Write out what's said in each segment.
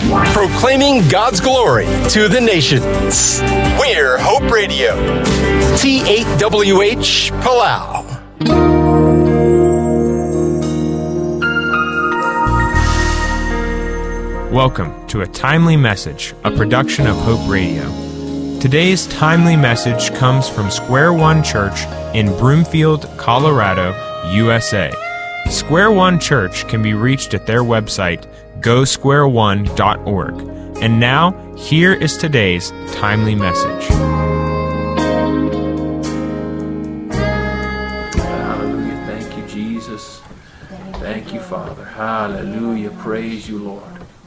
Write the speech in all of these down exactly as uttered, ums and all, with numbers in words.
proclaiming God's glory to the nations. We're Hope Radio, T eight W H Palau. Welcome to A Timely Message, a production of Hope Radio. Today's timely message comes from Square One Church in Broomfield, Colorado, U S A. Square One Church can be reached at their website, go square one dot org. And now, here is today's timely message. Hallelujah. Thank you, Jesus. Thank you, Father. Hallelujah. Praise you, Lord.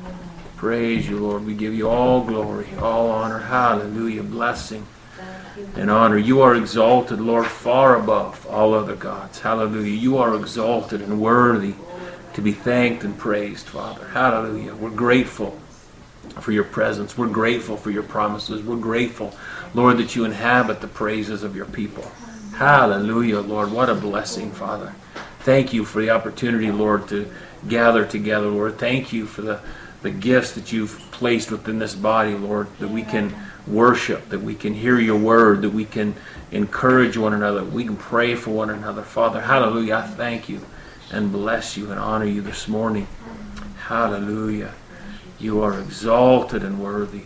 Praise you, Lord. We give you all glory, all honor. Hallelujah. Blessing and honor. You are exalted, Lord, far above all other gods. Hallelujah. You are exalted and worthy to be thanked and praised, Father. Hallelujah. We're grateful for your presence. We're grateful for your promises. We're grateful, Lord, that you inhabit the praises of your people. Hallelujah, Lord. What a blessing, Father. Thank you for the opportunity, Lord, to gather together, Lord. Thank you for the the gifts that you've placed within this body, Lord, that we can worship, that we can hear your word, that we can encourage one another, we can pray for one another. Father, hallelujah, I thank you and bless you and honor you this morning. Hallelujah. You are exalted and worthy.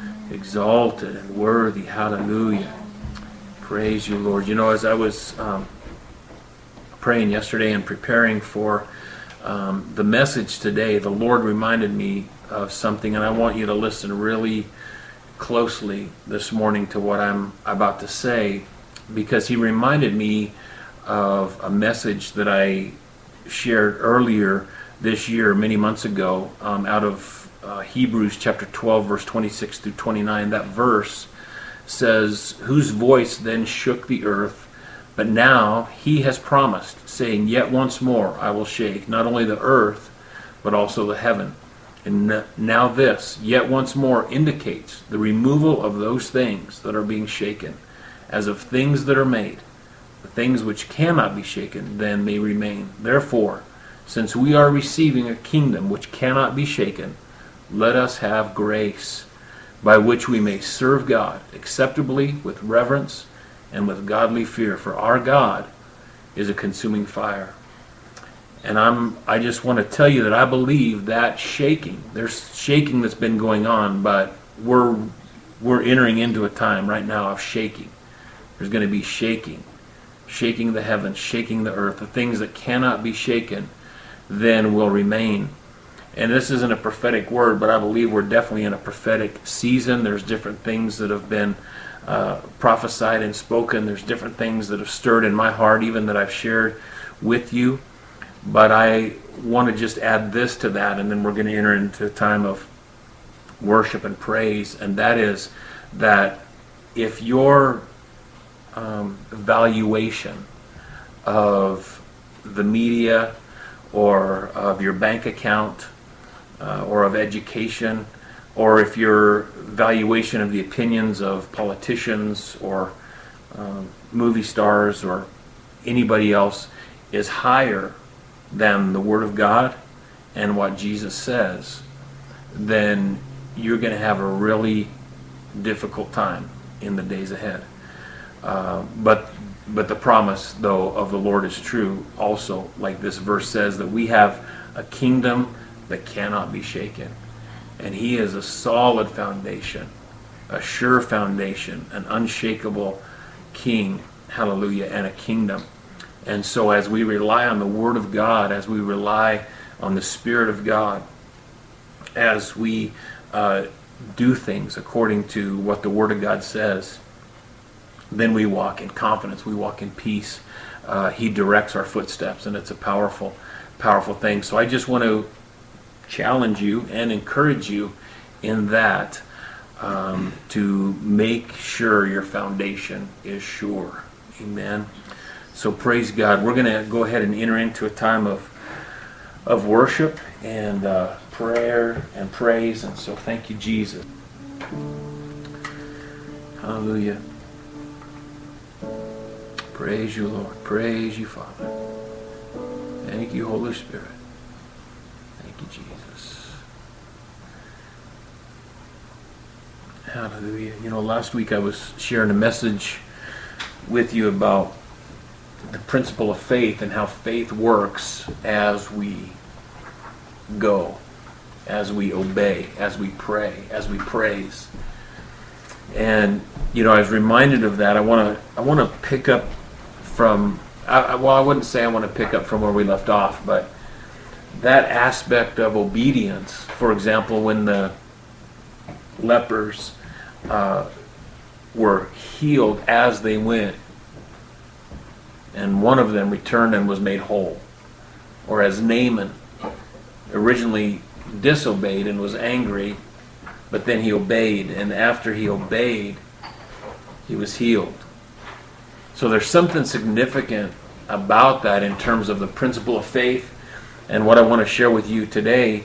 Exalted and worthy. Hallelujah. Praise you, Lord. You know, as I was um, praying yesterday and preparing for Um, the message today, the Lord reminded me of something, and I want you to listen really closely this morning to what I'm about to say, because He reminded me of a message that I shared earlier this year, many months ago, um, out of uh, Hebrews chapter twelve, verse twenty-six through twenty-nine. That verse says, "Whose voice then shook the earth? But now he has promised, saying, Yet once more I will shake, not only the earth, but also the heaven. And now this, yet once more, indicates the removal of those things that are being shaken, as of things that are made. The things which cannot be shaken then may remain. Therefore, since we are receiving a kingdom which cannot be shaken, let us have grace, by which we may serve God acceptably with reverence and with godly fear, for our God is a consuming fire." And I'm I just want to tell you that I believe that shaking, there's shaking that's been going on, but we're we're entering into a time right now of shaking. There's going to be shaking, shaking the heavens, shaking the earth. The things that cannot be shaken then will remain. And this isn't a prophetic word, but I believe we're definitely in a prophetic season. There's different things that have been Uh, prophesied and spoken. There's different things that have stirred in my heart, even that I've shared with you. But I want to just add this to that, and then we're going to enter into a time of worship and praise. And that is that if your um, valuation of the media or of your bank account uh, or of education, or if your valuation of the opinions of politicians or um, movie stars or anybody else is higher than the Word of God and what Jesus says, then you're going to have a really difficult time in the days ahead. Uh, but but the promise, though, of the Lord is true also, like this verse says, that we have a kingdom that cannot be shaken. And He is a solid foundation, a sure foundation, an unshakable king, hallelujah, and a kingdom. And so as we rely on the Word of God, as we rely on the Spirit of God, as we uh, do things according to what the Word of God says, then we walk in confidence, we walk in peace. Uh, he directs our footsteps, and it's a powerful, powerful thing. So I just want to challenge you and encourage you in that, um, to make sure your foundation is sure. Amen. So praise God. We're going to go ahead and enter into a time of of worship and uh, prayer and praise. And so thank you, Jesus. Hallelujah. Praise you, Lord. Praise you, Father. Thank you, Holy Spirit. Thank you, Jesus. Hallelujah. You know, last week I was sharing a message with you about the principle of faith and how faith works as we go, as we obey, as we pray, as we praise. And, you know, I was reminded of that. I want to I want to pick up from, I, well, I wouldn't say I want to pick up from where we left off, but that aspect of obedience, for example, when the lepers uh, were healed as they went, and one of them returned and was made whole. Or as Naaman originally disobeyed and was angry, but then he obeyed, and after he obeyed, he was healed. So there's something significant about that in terms of the principle of faith, and what I want to share with you today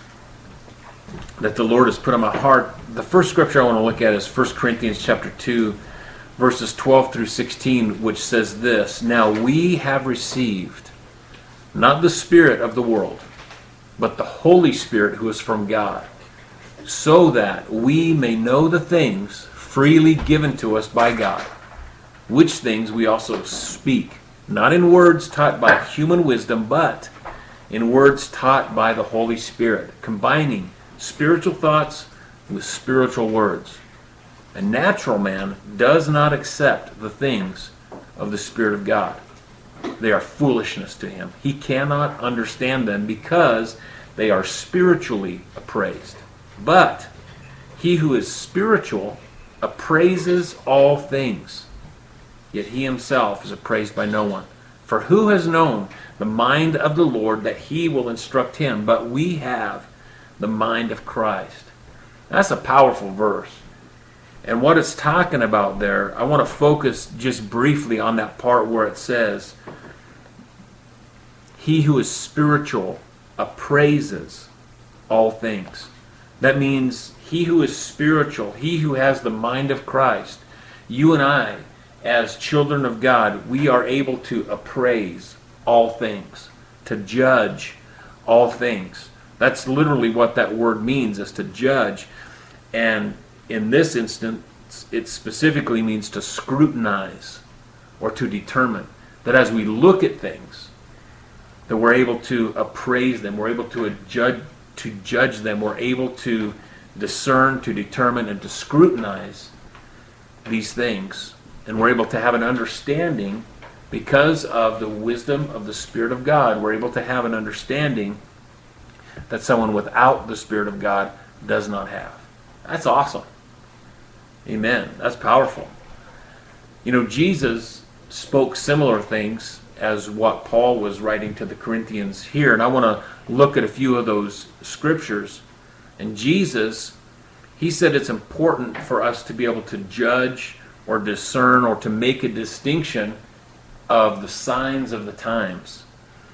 that the Lord has put on my heart. The first scripture I want to look at is First Corinthians chapter two, verses twelve through sixteen, which says this: Now we have received not the spirit of the world, but the Holy Spirit who is from God, so that we may know the things freely given to us by God, which things we also speak, not in words taught by human wisdom, but in words taught by the Holy Spirit, combining spiritual thoughts with spiritual words. A natural man does not accept the things of the Spirit of God. They are foolishness to him. He cannot understand them because they are spiritually appraised. But he who is spiritual appraises all things, yet he himself is appraised by no one. For who has known the mind of the Lord that he will instruct him? But we have the mind of Christ. That's a powerful verse. And what it's talking about there, I want to focus just briefly on that part where it says, he who is spiritual appraises all things. That means he who is spiritual, he who has the mind of Christ, you and I, as children of God, we are able to appraise all things, to judge all things. That's literally what that word means, is to judge. And in this instance, it specifically means to scrutinize or to determine. That as we look at things, that we're able to appraise them, we're able to judge, to judge them, we're able to discern, to determine, and to scrutinize these things. And we're able to have an understanding, because of the wisdom of the Spirit of God, we're able to have an understanding that someone without the Spirit of God does not have. That's awesome. Amen. That's powerful. You know, Jesus spoke similar things as what Paul was writing to the Corinthians here. And I want to look at a few of those scriptures. And Jesus, he said it's important for us to be able to judge or discern or to make a distinction of the signs of the times.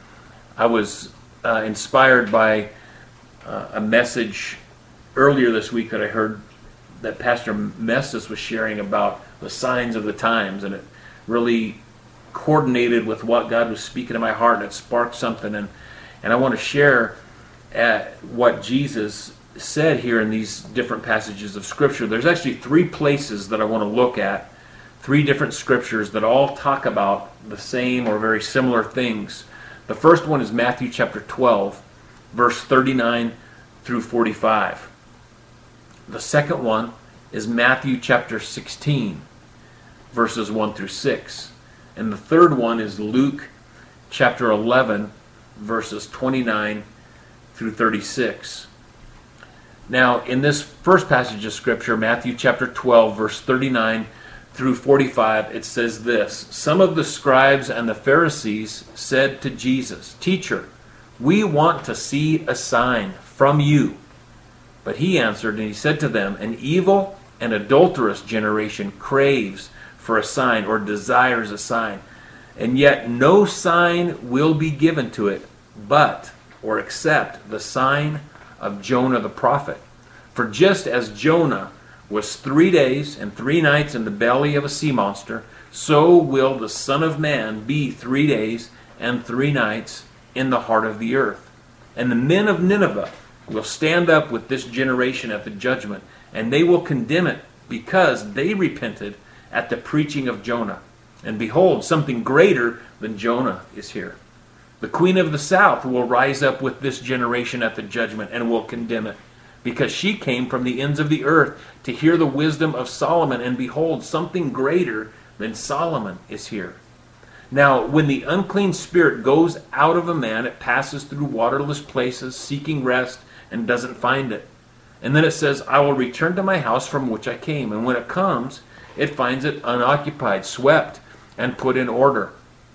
I was uh, inspired by uh, a message earlier this week that I heard that Pastor Mestis was sharing about the signs of the times, and it really coordinated with what God was speaking in my heart, and it sparked something. And, and I want to share at what Jesus said here in these different passages of Scripture. There's actually three places that I want to look at, three different Scriptures that all talk about the same or very similar things. The first one is Matthew chapter twelve, verse thirty-nine through forty-five. The second one is Matthew chapter sixteen, verses one through six. And the third one is Luke chapter eleven, verses twenty-nine through thirty-six. Now, in this first passage of Scripture, Matthew chapter twelve, verse thirty-nine through forty-five, it says this: Some of the scribes and the Pharisees said to Jesus, "Teacher, we want to see a sign from you." But he answered and he said to them, "An evil and adulterous generation craves for a sign, or desires a sign, and yet no sign will be given to it, but, or except, the sign of Jonah the prophet. For just as Jonah was three days and three nights in the belly of a sea monster, so will the Son of Man be three days and three nights in the heart of the earth. And the men of Nineveh will stand up with this generation at the judgment, and they will condemn it because they repented at the preaching of Jonah. And behold, something greater than Jonah is here. The queen of the south will rise up with this generation at the judgment and will condemn it, because she came from the ends of the earth to hear the wisdom of Solomon, and behold, something greater than Solomon is here. Now, when the unclean spirit goes out of a man, it passes through waterless places, seeking rest, and doesn't find it. And then it says, I will return to my house from which I came. And when it comes, it finds it unoccupied, swept, and put in order.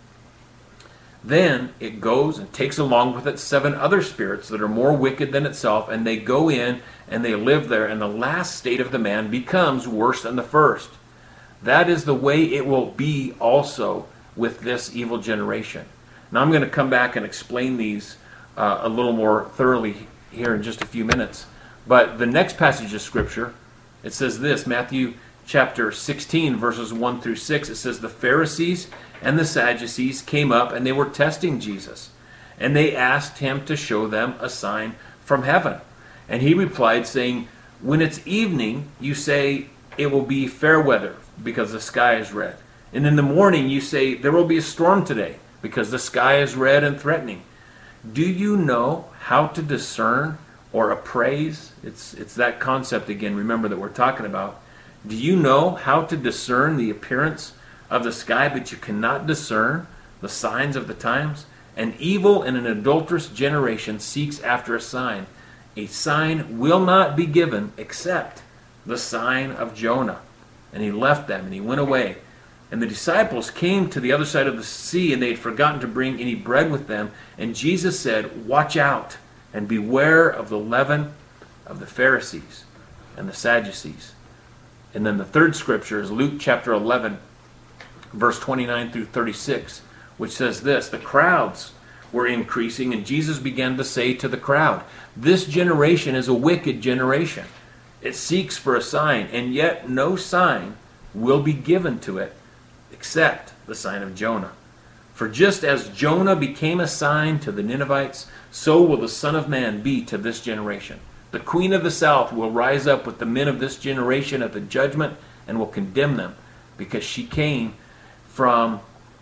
Then it goes and takes along with it seven other spirits that are more wicked than itself, and they go in and they live there, and the last state of the man becomes worse than the first. That is the way it will be also with this evil generation. Now I'm going to come back and explain these uh, a little more thoroughly here in just a few minutes. But the next passage of Scripture, it says this, Matthew chapter sixteen, verses one through six, it says, the Pharisees and the Sadducees came up, and they were testing Jesus. And they asked him to show them a sign from heaven. And he replied, saying, when it's evening, you say it will be fair weather, because the sky is red. And in the morning you say, there will be a storm today, because the sky is red and threatening. Do you know how to discern or appraise? It's, it's that concept again, remember, that we're talking about. Do you know how to discern the appearance of the sky, but you cannot discern the signs of the times? An evil and an adulterous generation seeks after a sign. A sign will not be given except the sign of Jonah. And he left them, and he went away. And the disciples came to the other side of the sea, and they had forgotten to bring any bread with them. And Jesus said, watch out, and beware of the leaven of the Pharisees and the Sadducees. And then the third scripture is Luke chapter eleven, verse twenty-nine through thirty-six, which says this, the crowds were increasing, and Jesus began to say to the crowd, this generation is a wicked generation. It seeks for a sign, and yet no sign will be given to it except the sign of Jonah. For just as Jonah became a sign to the Ninevites, so will the Son of Man be to this generation. The queen of the south will rise up with the men of this generation at the judgment and will condemn them, because she came from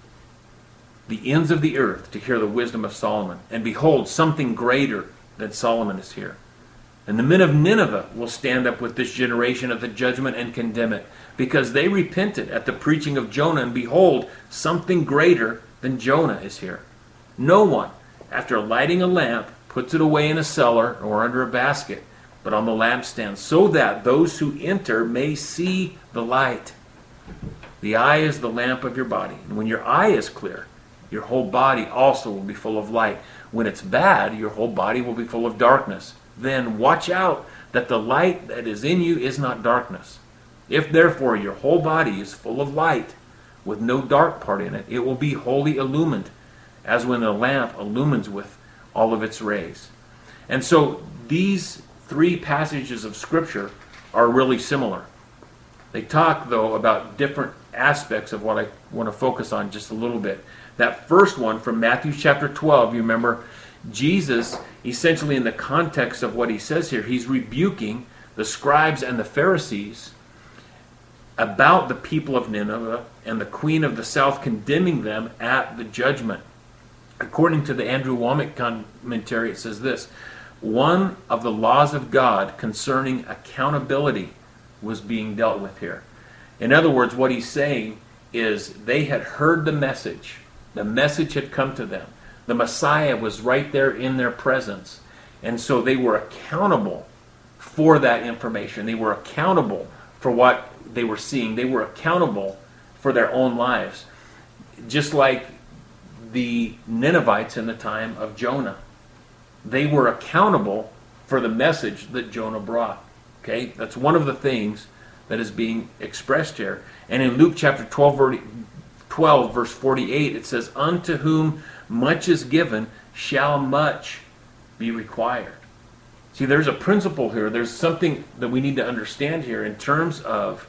the ends of the earth to hear the wisdom of Solomon. And behold, something greater than Solomon is here. And the men of Nineveh will stand up with this generation at the judgment and condemn it, because they repented at the preaching of Jonah, and behold, something greater than Jonah is here. No one, after lighting a lamp, puts it away in a cellar or under a basket, but on the lampstand, so that those who enter may see the light. The eye is the lamp of your body, and when your eye is clear, your whole body also will be full of light. When it's bad, your whole body will be full of darkness. Then watch out that the light that is in you is not darkness. If therefore your whole body is full of light, with no dark part in it, it will be wholly illumined, as when a lamp illumines with all of its rays. And so these three passages of Scripture are really similar. They talk, though, about different aspects of what I want to focus on just a little bit. That first one from Matthew chapter twelve, you remember, Jesus, essentially in the context of what he says here, he's rebuking the scribes and the Pharisees about the people of Nineveh and the queen of the south, condemning them at the judgment. According to the Andrew Womack commentary, it says this, one of the laws of God concerning accountability was being dealt with here. In other words, what he's saying is they had heard the message. The message had come to them. The Messiah was right there in their presence. And so they were accountable for that information. They were accountable for what they were seeing. They were accountable for their own lives. Just like the Ninevites in the time of Jonah. They were accountable for the message that Jonah brought. Okay? That's one of the things that is being expressed here. And in Luke chapter twelve, twelve verse forty-eight, it says, unto whom much is given shall much be required. See, there's a principle here. There's something that we need to understand here in terms of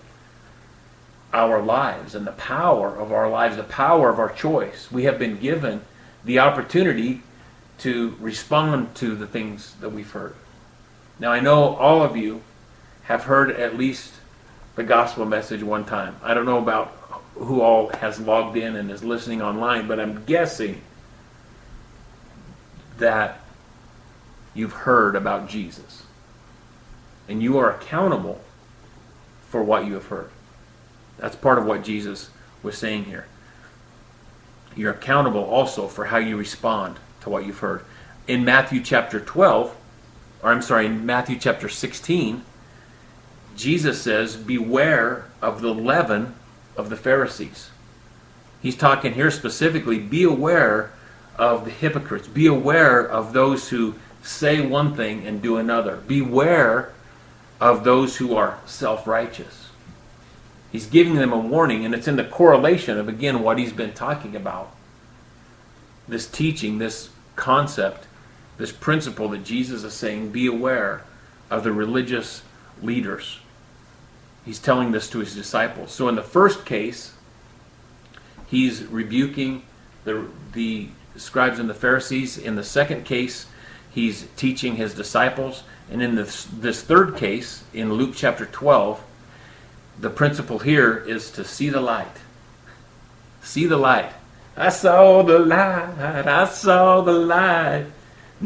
our lives and the power of our lives, the power of our choice. We have been given the opportunity to respond to the things that we've heard. Now I know all of you have heard at least the gospel message one time. I don't know about who all has logged in and is listening online, but I'm guessing that you've heard about Jesus. And you are accountable for what you have heard. That's part of what Jesus was saying here. You're accountable also for how you respond to what you've heard. In Matthew chapter twelve, or I'm sorry, in Matthew chapter sixteen, Jesus says, beware of the leaven of the Pharisees. He's talking here specifically, be aware of the hypocrites. Be aware of those who say one thing and do another. Beware of those who are self-righteous. He's giving them a warning, and it's in the correlation of, again, what he's been talking about. This teaching, this concept, this principle that Jesus is saying, be aware of the religious leaders. He's telling this to his disciples. So in the first case, he's rebuking the, the scribes and the Pharisees. In the second case, he's teaching his disciples. And in this, this third case, in Luke chapter twelve, the principle here is to see the light. See the light. I saw the light. I saw the light.